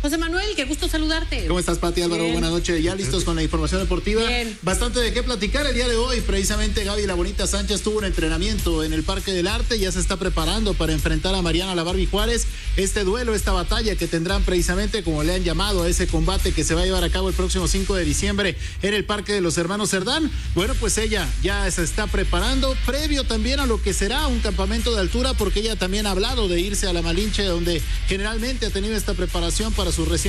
José Manuel, qué gusto saludarte. ¿Cómo estás, Pati, Álvaro? Bien. Buenas noches. Ya listos con la información deportiva. Bien. Bastante de qué platicar el día de hoy. Precisamente Gaby La Bonita Sánchez tuvo un entrenamiento en el Parque del Arte. Ya se está preparando para enfrentar a Mariana La Barbie Juárez. Este duelo, esta batalla que tendrán precisamente, como le han llamado a ese combate que se va a llevar a cabo el próximo 5 de diciembre en el Parque de los Hermanos Cerdán. Bueno, pues ella ya se está preparando previo también a lo que será un campamento de altura, porque ella también ha hablado de irse a la Malinche, donde generalmente ha tenido esta preparación para su recién